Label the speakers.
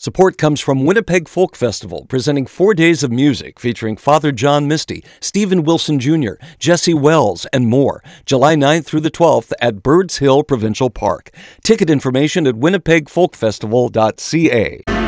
Speaker 1: Support comes from Winnipeg Folk Festival, presenting 4 days of music featuring Father John Misty, Stephen Wilson Jr., Jesse Wells, and more, July 9th through the 12th at Birds Hill Provincial Park. Ticket information at winnipegfolkfestival.ca.